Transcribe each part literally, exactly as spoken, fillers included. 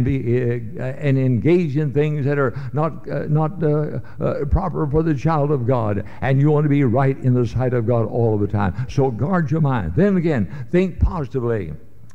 be uh, and engage in things that are not uh, not uh, uh, proper for the child of God, and you want to be right in the sight of God all of the time. So guard your mind. Then again, think positively.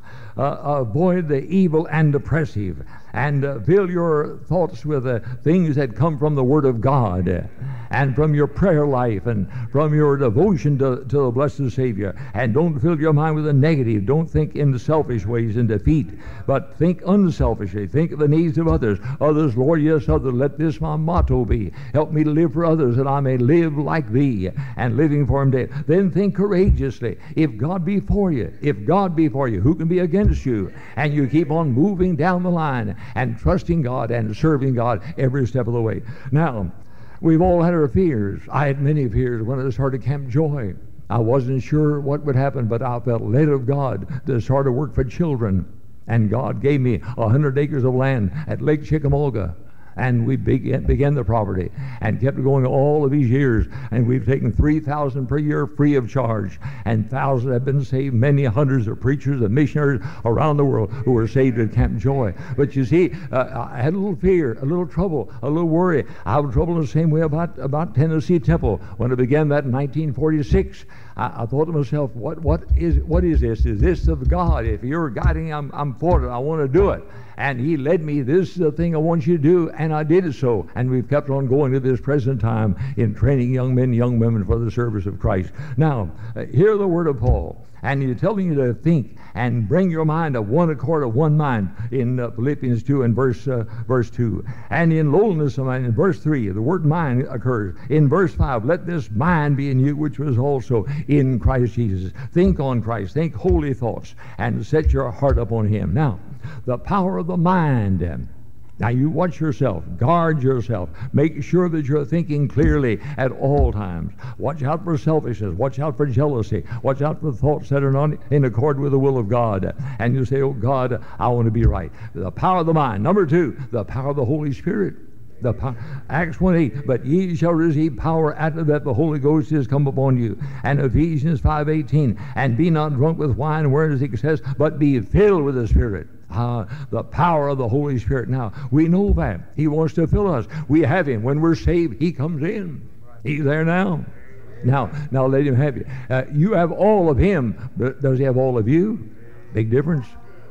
Uh, avoid the evil and depressive, and uh, fill your thoughts with uh, things that come from the Word of God, uh, and from your prayer life, and from your devotion to, to the blessed Savior. And don't fill your mind with the negative. Don't think in the selfish ways in defeat, but think unselfishly. Think of the needs of others. Others, Lord, yes, others. Let this my motto be. Help me to live for others, that I may live like Thee, and living for Him dead. Then think courageously. If God be for you, if God be for you, who can be against you? And you keep on moving down the line and trusting God and serving God every step of the way. Now, we've all had our fears. I had many fears when I started Camp Joy. I wasn't sure what would happen, but I felt led of God to start a work for children. And God gave me a hundred acres of land at Lake Chickamauga. And we began, began the property and kept going all of these years. And we've taken three thousand per year free of charge. And thousands have been saved, many hundreds of preachers and missionaries around the world who were saved at Camp Joy. But you see, uh, I had a little fear, a little trouble, a little worry. I had trouble in the same way about, about Tennessee Temple. When I began that in nineteen forty-six, I, I thought to myself, what, what, is, what is this? Is this of God? If you're guiding, I'm, I'm for it. I want to do it. And He led me, this is the thing I want you to do, and I did it so. And we've kept on going to this present time in training young men, young women for the service of Christ. Now, uh, hear the word of Paul. And He's telling you to think and bring your mind to one accord of one mind in uh, Philippians two and verse uh, verse two. And in lowliness of mind, in verse three, the word mind occurs. In verse five, let this mind be in you, which was also in Christ Jesus. Think on Christ. Think holy thoughts and set your heart upon Him. Now, the power of the mind. Now you watch yourself, guard yourself, make sure that you're thinking clearly at all times. Watch out for selfishness, watch out for jealousy, watch out for thoughts that are not in accord with the will of God. And you say, oh God, I want to be right. The power of the mind. Number two, the power of the Holy Spirit. The power, Acts one eight, but ye shall receive power after that the Holy Ghost is come upon you. And Ephesians five eighteen, and be not drunk with wine wherein is excess, but be filled with the Spirit. Uh, the power of the Holy Spirit. Now, we know that. He wants to fill us. We have Him. When we're saved, He comes in. He's there now. Now, now let Him have you. Uh, you have all of Him, but does He have all of you? Big difference.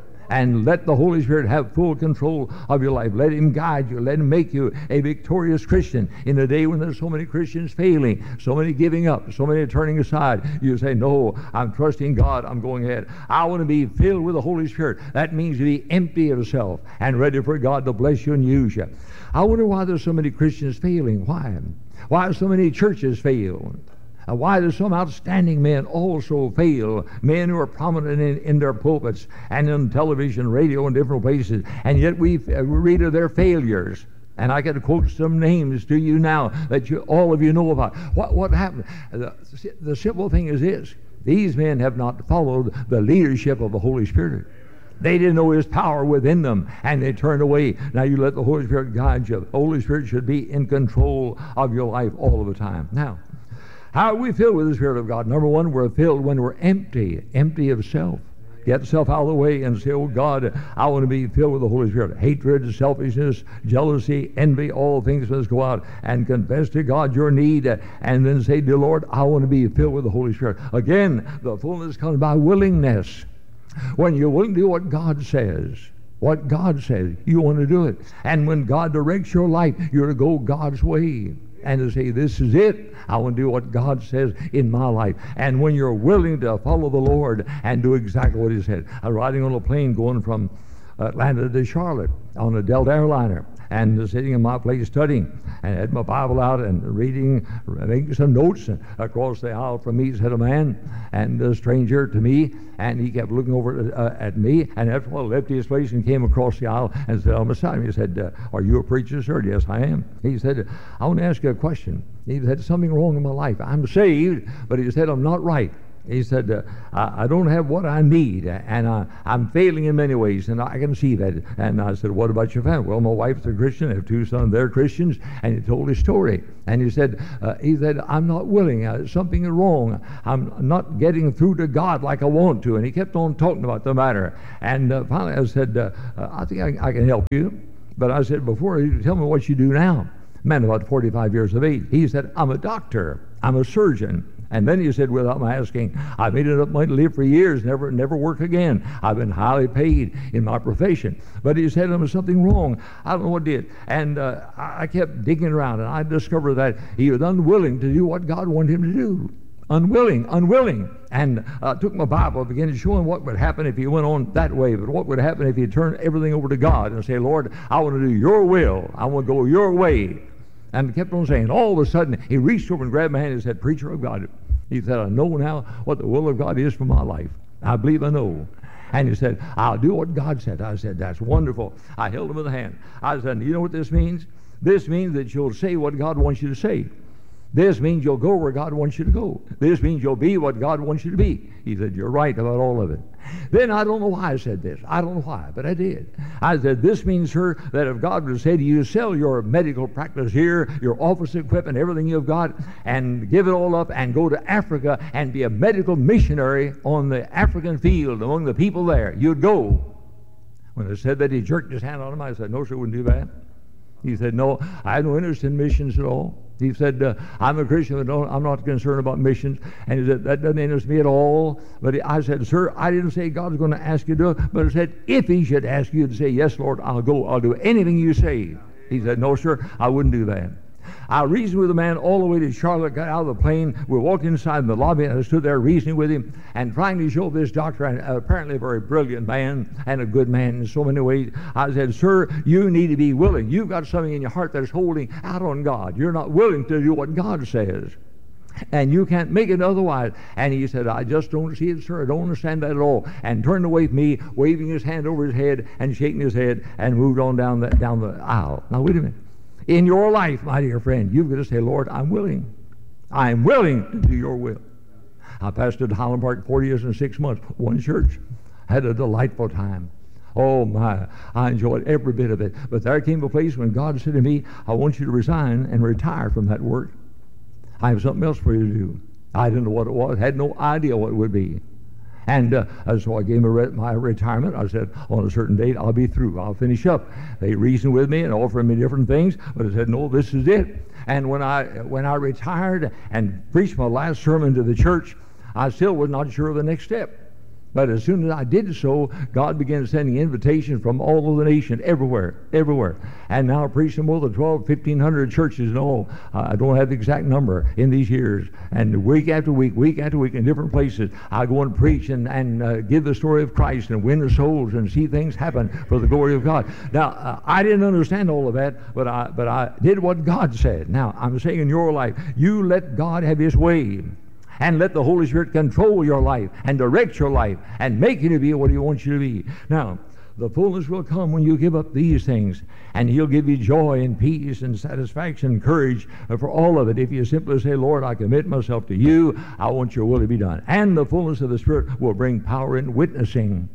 And let the Holy Spirit have full control of your life. Let Him guide you. Let Him make you a victorious Christian. In a day when there's so many Christians failing, so many giving up, so many turning aside, you say, no, I'm trusting God. I'm going ahead. I want to be filled with the Holy Spirit. That means to be empty of self and ready for God to bless you and use you. I wonder why there's so many Christians failing. Why? Why so many churches fail? Uh, why do some outstanding men also fail? Men who are prominent in, in their pulpits and in television, radio, and different places, and yet we uh, read of their failures. And I could quote some names to you now that you, all of you know about. What, what happened? The, the simple thing is this. These men have not followed the leadership of the Holy Spirit. They didn't know His power within them, and they turned away. Now you let the Holy Spirit guide you. The Holy Spirit should be in control of your life all of the time. Now, how are we filled with the Spirit of God? Number one, we're filled when we're empty, empty of self. Get self out of the way and say, oh God, I want to be filled with the Holy Spirit. Hatred, selfishness, jealousy, envy, all things must go out, and confess to God your need, and then say, dear Lord, I want to be filled with the Holy Spirit. Again, the fullness comes by willingness. When you're willing to do what God says, what God says, you want to do it. And when God directs your life, you're to go God's way. And to say, this is it. I want to do what God says in my life. And when you're willing to follow the Lord and do exactly what He said. I was riding on a plane going from Atlanta to Charlotte on a Delta airliner, and sitting in my place studying, and had my Bible out and reading, making some notes. And across the aisle from me sat a man, and a stranger to me, and he kept looking over uh, at me, and after a while left his place and came across the aisle and said, I'm beside me. He said, uh, are you a preacher, sir? Yes, I am. He said, I want to ask you a question. He said, something wrong in my life. I'm saved, but he said, I'm not right. He said, uh, I, I don't have what I need, and I, I'm failing in many ways, and I can see that. And I said, what about your family? Well, my wife's a Christian. I have two sons. They're Christians. And he told his story. And he said, uh, he said, I'm not willing. Uh, something is wrong. I'm not getting through to God like I want to. And he kept on talking about the matter. And uh, finally I said, uh, uh, I think I, I can help you. But I said, before you tell me what you do now. Man about forty-five years of age. He said, I'm a doctor. I'm a surgeon. And then he said, without my asking, I've made enough money to live for years, never never work again. I've been highly paid in my profession. But he said there was something wrong. I don't know what did. And uh, I kept digging around, and I discovered that he was unwilling to do what God wanted him to do. Unwilling, unwilling. And I uh, took my Bible, began to show him what would happen if he went on that way, but what would happen if he turned everything over to God and say, Lord, I want to do your will. I want to go your way. And kept on saying, all of a sudden, he reached over and grabbed my hand and said, Preacher of God, he said, I know now what the will of God is for my life. I believe I know. And he said, I'll do what God said. I said, that's wonderful. I held him in the hand. I said, you know what this means? This means that you'll say what God wants you to say. This means you'll go where God wants you to go. This means you'll be what God wants you to be. He said, you're right about all of it. Then I don't know why I said this. I don't know why, but I did. I said, this means, sir, that if God would say to you, sell your medical practice here, your office equipment, everything you've got, and give it all up and go to Africa and be a medical missionary on the African field among the people there, you'd go. When I said that, he jerked his hand on him. I said, no, sir, wouldn't do that. He said, no, I have no interest in missions at all. He said, uh, I'm a Christian, but no, I'm not concerned about missions. And he said, that doesn't interest me at all. But he, I said, sir, I didn't say God's going to ask you to do it, but I said, if he should ask you to say, yes, Lord, I'll go. I'll do anything you say. He said, no, sir, I wouldn't do that. I reasoned with the man all the way to Charlotte, got out of the plane. We walked inside in the lobby, and I stood there reasoning with him and trying to show this doctor, and apparently a very brilliant man and a good man in so many ways. I said, sir, you need to be willing. You've got something in your heart that's holding out on God. You're not willing to do what God says. And you can't make it otherwise. And he said, I just don't see it, sir. I don't understand that at all. And turned away from me, waving his hand over his head and shaking his head, and moved on down the, down the aisle. Now, wait a minute. In your life, my dear friend, you've got to say, Lord, I'm willing. I'm willing to do your will. I pastored Highland Park forty years and six months, one church. Had a delightful time. Oh, my, I enjoyed every bit of it. But there came a place when God said to me, I want you to resign and retire from that work. I have something else for you to do. I didn't know what it was, had no idea what it would be. And uh, so I gave him re my retirement. I said, on a certain date, I'll be through. I'll finish up. They reasoned with me and offered me different things, but I said, no, this is it. And when I, when I retired and preached my last sermon to the church, I still was not sure of the next step. But as soon as I did so, God began sending invitations from all over the nation, everywhere, everywhere. And now I'm preaching more than twelve, fifteen hundred churches and all. Uh, I don't have the exact number in these years. And week after week, week after week in different places, I go and preach and, and uh, give the story of Christ and win the souls and see things happen for the glory of God. Now, uh, I didn't understand all of that, but I, but I did what God said. Now, I'm saying in your life, you let God have his way. And let the Holy Spirit control your life and direct your life and make you to be what he wants you to be. Now, the fullness will come when you give up these things, and he'll give you joy and peace and satisfaction and courage for all of it. If you simply say, Lord, I commit myself to you, I want your will to be done. And the fullness of the Spirit will bring power in witnessing.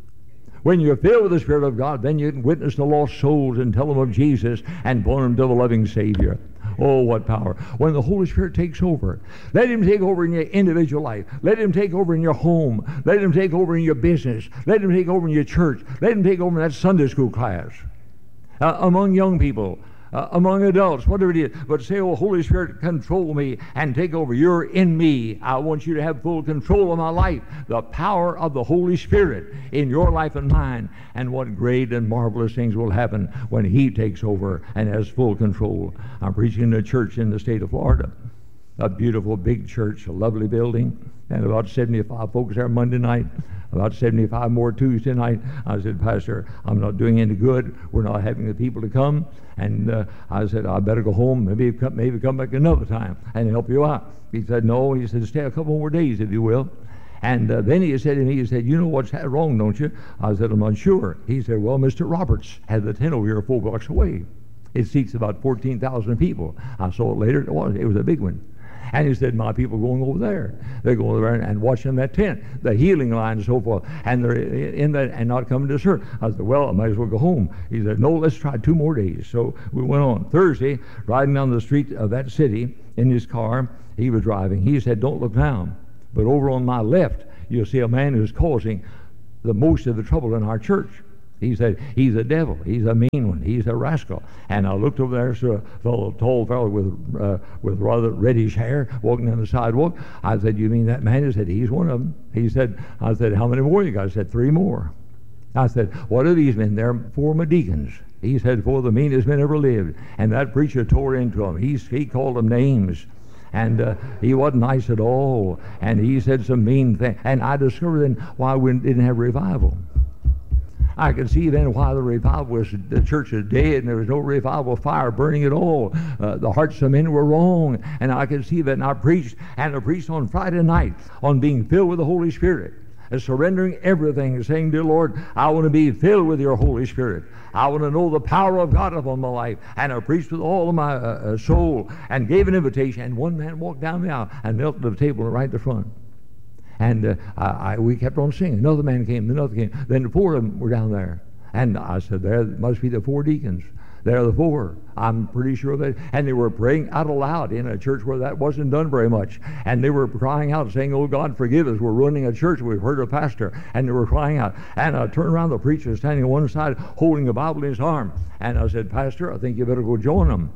When you're filled with the Spirit of God, then you can witness to lost souls and tell them of Jesus and point them to the loving Savior. Oh, what power. When the Holy Spirit takes over, let him take over in your individual life. Let him take over in your home. Let him take over in your business. Let him take over in your church. Let him take over in that Sunday school class. Uh, among young people. Uh, among adults, whatever it is, but say, oh, Holy Spirit, control me and take over. You're in me. I want you to have full control of my life. The power of the Holy Spirit in your life and mine. And what great and marvelous things will happen when he takes over and has full control. I'm preaching in a church in the state of Florida. A beautiful big church, a lovely building, and about seventy-five folks there Monday night, about seventy-five more Tuesday night. I said, Pastor, I'm not doing any good. We're not having the people to come. And uh, I said, I better go home, maybe come, maybe come back another time and help you out. He said, no. He said, stay a couple more days if you will. And uh, then he said to me, he said, you know what's wrong, don't you? I said, I'm not sure. He said, well, Mister Roberts has the tent over here four blocks away. It seats about fourteen thousand people. I saw it later. It was, it was a big one. And he said, my people are going over there. They're going over there and watching that tent, the healing line and so forth. And they're in that and not coming to church. I said, well, I might as well go home. He said, no, let's try two more days. So we went on. Thursday, riding down the street of that city in his car, he was driving. He said, don't look down. But over on my left, you'll see a man who's causing the most of the trouble in our church. He said, he's a devil. He's a mean one. He's a rascal. And I looked over there, saw a fellow, tall fellow with uh, with rather reddish hair walking down the sidewalk. I said, you mean that man? He said, he's one of them. He said, I said, how many more you got? I said, three more. I said, what are these men? They're former deacons. He said, four of the meanest men ever lived. And that preacher tore into them. He, he called them names. And uh, he wasn't nice at all. And he said some mean things. And I discovered then why we didn't have revival. I could see then why the revival was, the church was dead and there was no revival fire burning at all. Uh, the hearts of men were wrong. And I could see that. And I preached, and I preached on Friday night on being filled with the Holy Spirit. And surrendering everything, saying, dear Lord, I want to be filled with your Holy Spirit. I want to know the power of God upon my life. And I preached with all of my uh, uh, soul and gave an invitation. And one man walked down the aisle and knelt at the table right at the front. And uh, I, I, we kept on singing. Another man came, another came. Then the four of them were down there. And I said, there must be the four deacons. They're the four. I'm pretty sure that. And they were praying out aloud in a church where that wasn't done very much. And they were crying out, saying, oh, God, forgive us. We're running a church. We've heard a pastor. And they were crying out. And I turned around, the preacher was standing on one side, holding a Bible in his arm. And I said, Pastor, I think you better go join them.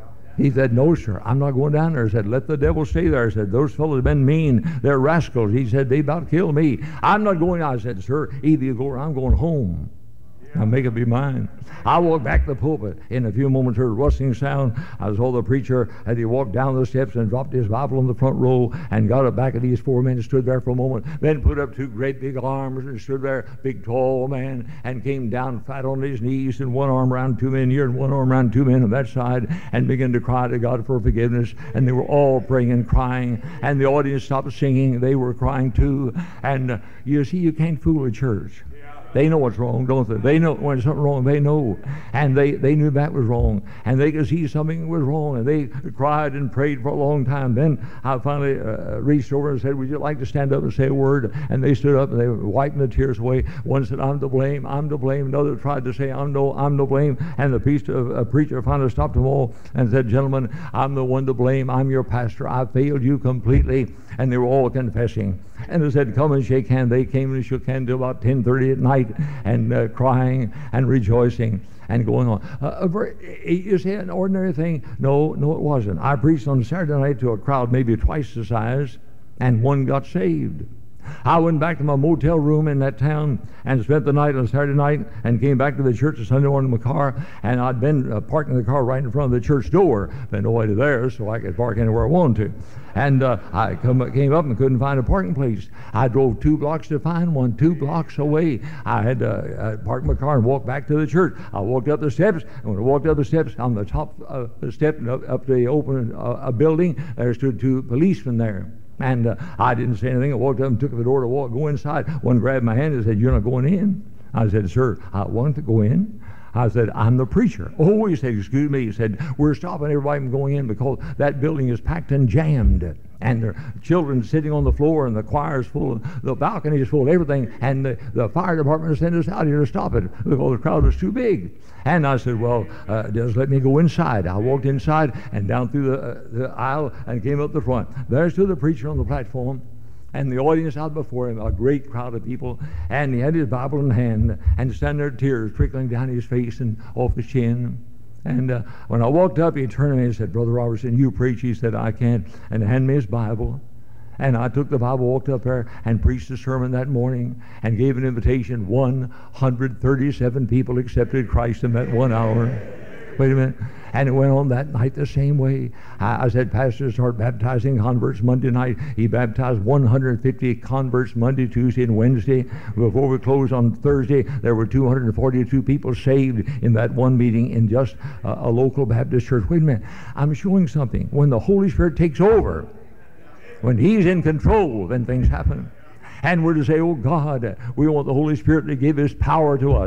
He said, no, sir, I'm not going down there. I said, let the devil stay there. I said, those fellows have been mean. They're rascals. He said, they about killed me. I'm not going. I said, sir, either you go or I'm going home. Now make it be mine. I walked back to the pulpit. In a few moments, heard a rustling sound. I saw the preacher as he walked down the steps and dropped his Bible on the front row and got up back of these four men and stood there for a moment. Then put up two great big arms and stood there, big tall man, and came down flat on his knees and one arm around two men here and one arm around two men on that side and began to cry to God for forgiveness. And they were all praying and crying. And the audience stopped singing. They were crying too. And uh, you see, you can't fool a church. They know what's wrong, don't they? They know when something's wrong, they know. And they, they knew that was wrong. And they could see something was wrong. And they cried and prayed for a long time. Then I finally uh, reached over and said, would you like to stand up and say a word? And they stood up and they were wiping the tears away. One said, I'm to blame, I'm to blame. Another tried to say, I'm no, I'm to blame. And the priest, uh, a preacher finally stopped them all and said, gentlemen, I'm the one to blame. I'm your pastor. I failed you completely. And they were all confessing. And they said, come and shake hands. They came and shook hands till about ten thirty at night and uh, crying and rejoicing and going on. Uh, a very, you say an ordinary thing? No, no it wasn't. I preached on Saturday night to a crowd maybe twice the size, and one got saved. I went back to my motel room in that town and spent the night on Saturday night and came back to the church on Sunday morning in my car, and I'd been uh, parking the car right in front of the church door. Been no way to there, so I could park anywhere I wanted to. And uh, I come, came up and couldn't find a parking place. I drove two blocks to find one, two blocks away. I had to uh, park my car and walk back to the church. I walked up the steps, and when I walked up the steps, on the top uh, step up, up the open uh, a building, there stood two policemen there. And uh, I didn't say anything. I walked up and took the door to walk, go inside. One grabbed my hand and said, you're not going in? I said, sir, I want to go in. I said, I'm the preacher. Oh, he said, excuse me. He said, we're stopping everybody from going in because that building is packed and jammed. And there are children sitting on the floor, and the choir's full, the balcony is full of everything, and the, the fire department sent us out here to stop it because the crowd was too big. And I said, well, uh, just let me go inside. I walked inside and down through the, uh, the aisle and came up the front. There stood the preacher on the platform, and the audience out before him, a great crowd of people, and he had his Bible in hand, and standing there, tears trickling down his face and off his chin. And uh, when I walked up, he turned to me and said, Brother Robertson, you preach? He said, I can't. And handed me his Bible. And I took the Bible, walked up there, and preached a sermon that morning, and gave an invitation. one hundred thirty-seven people accepted Christ in that one hour. Wait a minute. And it went on that night the same way. I, I said, Pastor, start baptizing converts Monday night. He baptized one hundred fifty converts Monday, Tuesday, and Wednesday. Before we closed on Thursday, there were two hundred forty-two people saved in that one meeting in just uh, a local Baptist church. Wait a minute. I'm showing something. When the Holy Spirit takes over, when He's in control, then things happen. And we're to say, oh God, we want the Holy Spirit to give His power to us.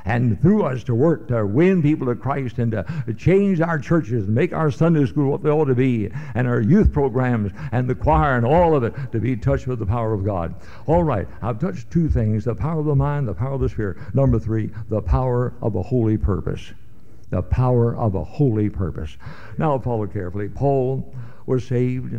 and through us to work to win people to Christ and to change our churches and make our Sunday school what they ought to be, and our youth programs and the choir and all of it to be touched with the power of God. All right, I've touched two things, the power of the mind, the power of the Spirit. Number three, the power of a holy purpose. The power of a holy purpose. Now follow carefully. Paul was saved,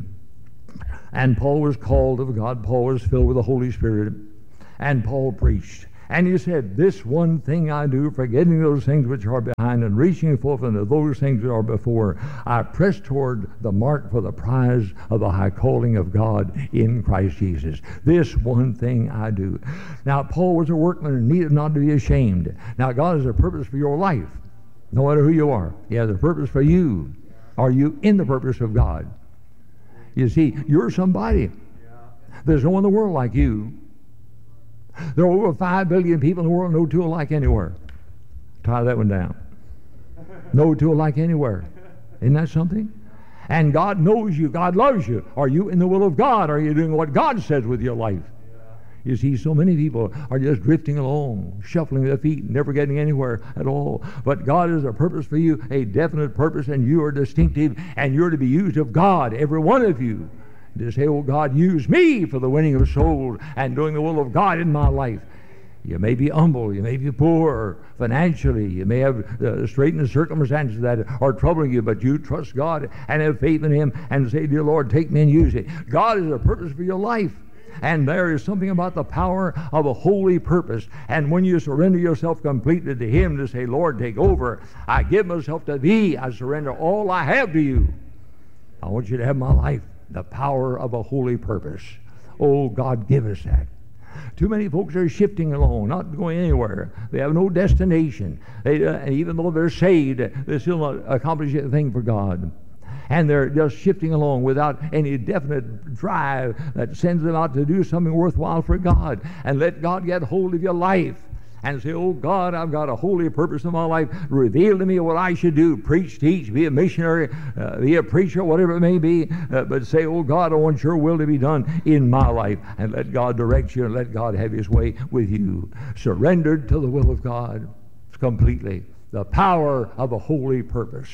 and Paul was called of God. Paul was filled with the Holy Spirit, and Paul preached. And he said, this one thing I do, forgetting those things which are behind and reaching forth unto those things which are before, I press toward the mark for the prize of the high calling of God in Christ Jesus. This one thing I do. Now, Paul was a workman and needed not to be ashamed. Now, God has a purpose for your life, no matter who you are. He has a purpose for you. Are you in the purpose of God? You see, you're somebody. There's no one in the world like you. There are over five billion people in the world, no two alike anywhere. Tie that one down. No two alike anywhere. Isn't that something? And God knows you. God loves you. Are you in the will of God? Are you doing what God says with your life? You see, so many people are just drifting along, shuffling their feet, never getting anywhere at all. But God has a purpose for you, a definite purpose, and you are distinctive, and you're to be used of God, every one of you. To say, oh God, use me for the winning of souls and doing the will of God in my life. You may be humble, you may be poor financially, you may have uh, straitened circumstances that are troubling you, but you trust God and have faith in Him and say, dear Lord, take me and use it. God has a purpose for your life. And there is something about the power of a holy purpose. And when you surrender yourself completely to Him to say, Lord, take over. I give myself to Thee. I surrender all I have to You. I want You to have my life. The power of a holy purpose. Oh, God, give us that. Too many folks are shifting along, not going anywhere. They have no destination. They, uh, and even though they're saved, they still not accomplish anything for God. And they're just shifting along without any definite drive that sends them out to do something worthwhile for God. And let God get hold of your life and say, oh God, I've got a holy purpose in my life. Reveal to me what I should do. Preach, teach, be a missionary, uh, be a preacher, whatever it may be. Uh, but say, oh God, I want Your will to be done in my life. And let God direct you and let God have His way with you. Surrendered to the will of God completely. The power of a holy purpose.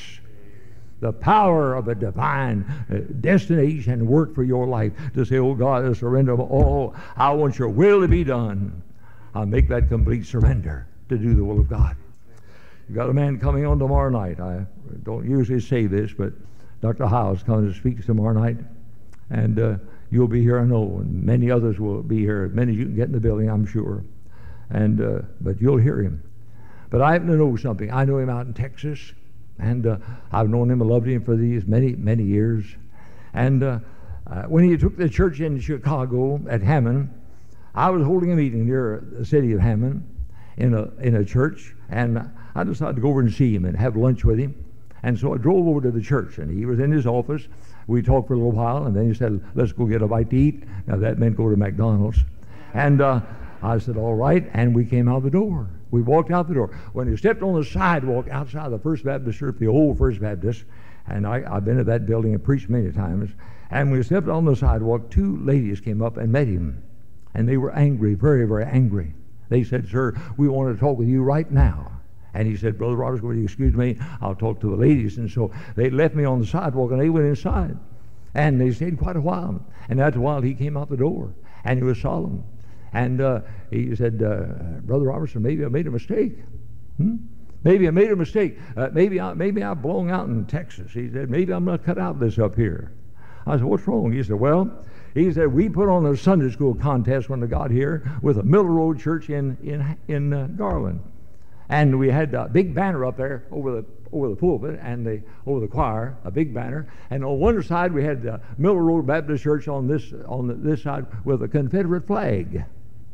The power of a divine uh, destination and work for your life. To say, oh God, I surrender all. I want Your will to be done. I'll make that complete surrender to do the will of God. You've got a man coming on tomorrow night. I don't usually say this, but Doctor Howes comes to speak tomorrow night. And uh, you'll be here, I know, and many others will be here. Many you can get in the building, I'm sure. And uh, but you'll hear him. But I happen to know something. I know him out in Texas, and uh, I've known him and loved him for these many, many years. And uh, uh, when he took the church in Chicago at Hammond, I was holding a meeting near the city of Hammond in a in a church, and I decided to go over and see him and have lunch with him. And so I drove over to the church, and he was in his office. We talked for a little while, and then he said, let's go get a bite to eat. Now that meant go to McDonald's. And uh, I said, all right, and we came out the door. We walked out the door. When he stepped on the sidewalk outside the First Baptist Church, the old First Baptist, and I, I've been at that building and preached many times, and when he stepped on the sidewalk, two ladies came up and met him. And they were angry, very, very angry. They said, sir, we want to talk with you right now. And he said, Brother Roberts, will you excuse me? I'll talk to the ladies. And so they left me on the sidewalk, and they went inside. And they stayed quite a while. And after a while, he came out the door, and he was solemn. And uh, he said, uh, Brother Robertson, maybe I made a mistake. Hmm? Maybe I made a mistake. Uh, maybe, I, maybe I've blown out in Texas. He said, maybe I'm not cut out of this up here. I said, what's wrong? He said, well, he said, we put on a Sunday school contest when I got here with a Middle Road Church in in in uh, Garland, and we had a big banner up there over the over the pulpit and the over the choir, a big banner. And on one side we had the Middle Road Baptist Church on this on the, this side with a Confederate flag,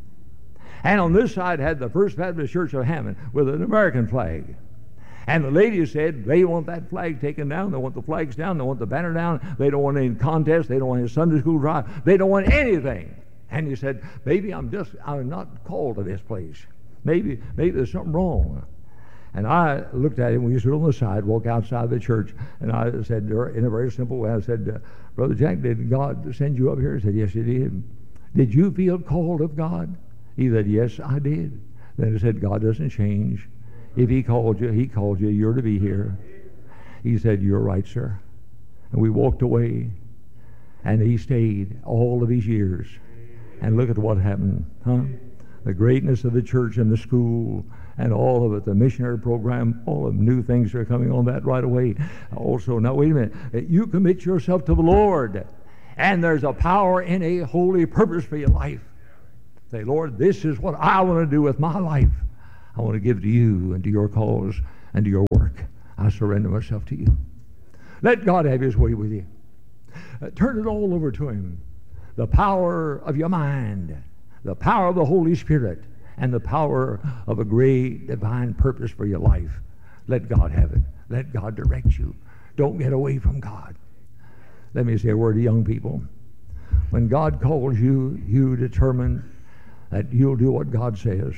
and on this side had the First Baptist Church of Hammond with an American flag. And the ladies said they want that flag taken down. They want the flags down. They want the banner down. They don't want any contest. They don't want any Sunday school drive. They don't want anything. And he said, maybe I'm just, I'm not called to this place. Maybe, maybe there's something wrong. And I looked at him. We stood on the sidewalk outside the church. And I said, in a very simple way, I said, Brother Jack, did God send you up here? He said, yes, He did. Did you feel called of God? He said, yes, I did. Then he said, God doesn't change. If he called you, he called you. You're to be here. He said, you're right, sir. And we walked away. And he stayed all of these years. And look at what happened, huh? The greatness of the church and the school and all of it, the missionary program, all of new things are coming on that right away. Also, now wait a minute. You commit yourself to the Lord, and there's a power in a holy purpose for your life. Say, Lord, this is what I want to do with my life. I want to give to you and to your cause and to your work. I surrender myself to you. Let God have his way with you. Uh, turn it all over to him. The power of your mind, the power of the Holy Spirit, and the power of a great divine purpose for your life. Let God have it. Let God direct you. Don't get away from God. Let me say a word to young people. When God calls you, you determine that you'll do what God says.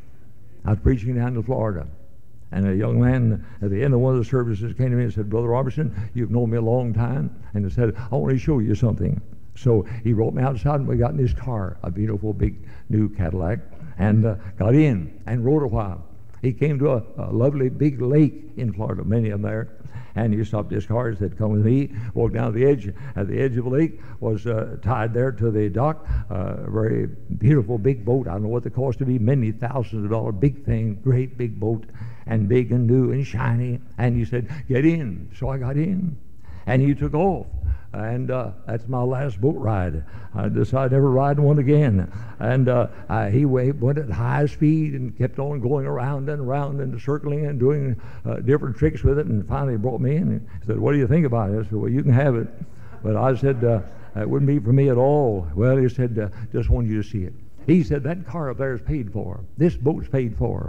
I was preaching down to Florida, and a young man at the end of one of the services came to me and said, Brother Robertson, you've known me a long time, and he said, I want to show you something. So he brought me outside, and we got in his car, a beautiful big new Cadillac, and uh, got in and rode a while. He came to a, a lovely big lake in Florida, many of them there, and he stopped his car and said, come with me. Walked down the edge. At the edge of the lake was uh, tied there to the dock, uh, a very beautiful big boat. I don't know what the cost to be, many thousands of dollars, big thing, great big boat, and big and new and shiny. And he said, get in. So I got in, and he took off. And uh, that's my last boat ride. I decided never ride one again. And uh, I, he went at high speed and kept on going around and around and circling and doing uh, different tricks with it. And finally brought me in and said, what do you think about it? I said, well, you can have it. But I said, uh, it wouldn't be for me at all. Well, he said, uh, just wanted you to see it. He said, that car up there is paid for. This boat's paid for.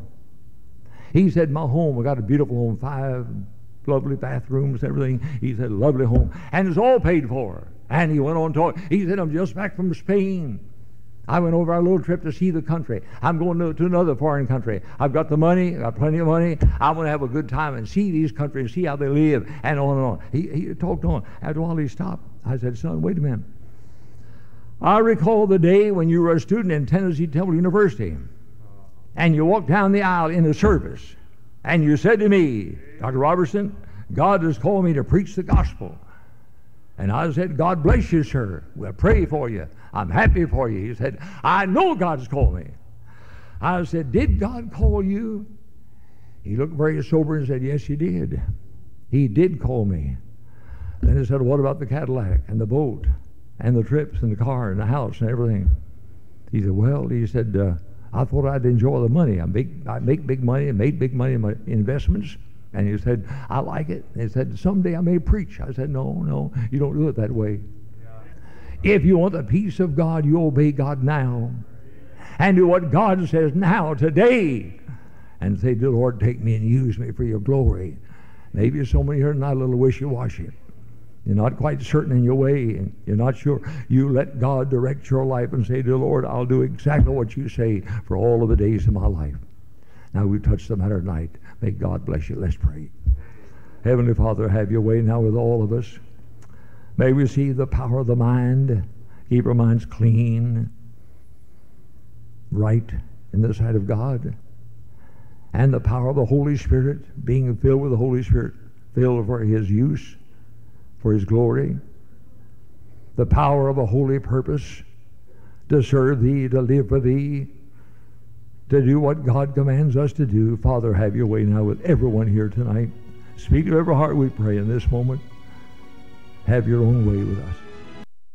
He said, my home, I got a beautiful home, five lovely bathrooms, everything. He said, lovely home. And it's all paid for. And he went on talking. He said, I'm just back from Spain. I went over our little trip to see the country. I'm going to, to another foreign country. I've got the money. I've got plenty of money. I'm going to have a good time and see these countries, see how they live, and on and on. He, he talked on. After a while, he stopped. I said, son, wait a minute. I recall the day when you were a student in Tennessee Temple University, and you walked down the aisle in the service, and you said to me, Doctor Robertson, God has called me to preach the gospel. And I said, God bless you, sir. We'll pray for you. I'm happy for you. He said, I know God's called me. I said, did God call you? He looked very sober and said, yes, he did. He did call me. Then he said, what about the Cadillac and the boat and the trips and the car and the house and everything? He said, well, he said, uh, I thought I'd enjoy the money. I make, I make big money and made big money in my investments. And he said, I like it. He said, someday I may preach. I said, no, no, you don't do it that way. Yeah. If you want the peace of God, you obey God now. And do what God says now, today. And say, dear Lord, take me and use me for your glory. Maybe so many here tonight, a little wishy-washy. You're not quite certain in your way, and you're not sure. You let God direct your life and say, dear Lord, I'll do exactly what you say for all of the days of my life. Now we've touched the matter tonight. May God bless you. Let's pray. Heavenly Father, have your way now with all of us. May we see the power of the mind. Keep our minds clean, right in the sight of God. And the power of the Holy Spirit, being filled with the Holy Spirit, filled for his use, for his glory. The power of a holy purpose to serve thee, to live for thee, to do what God commands us to do. Father, have your way now with everyone here tonight. Speak to every heart, we pray, in this moment. Have your own way with us.